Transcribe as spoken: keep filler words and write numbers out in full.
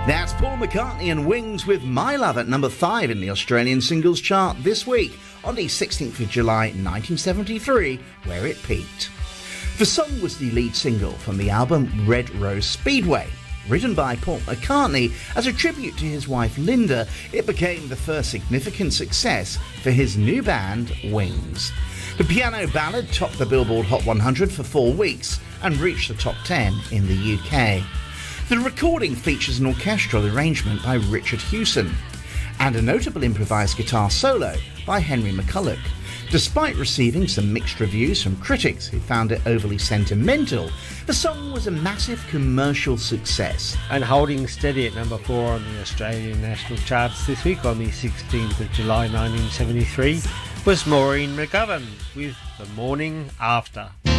That's Paul McCartney and Wings with My Love at number five in the Australian singles chart this week on the sixteenth of July nineteen seventy-three, where it peaked. The song was the lead single from the album Red Rose Speedway. Written by Paul McCartney as a tribute to his wife Linda, it became the first significant success for his new band, Wings. The piano ballad topped the Billboard Hot one hundred for four weeks and reached the top ten in the U K. The recording features an orchestral arrangement by Richard Hewson and a notable improvised guitar solo by Henry McCulloch. Despite receiving some mixed reviews from critics who found it overly sentimental, the song was a massive commercial success. And holding steady at number four on the Australian national charts this week on the sixteenth of July nineteen seventy-three was Maureen McGovern with The Morning After.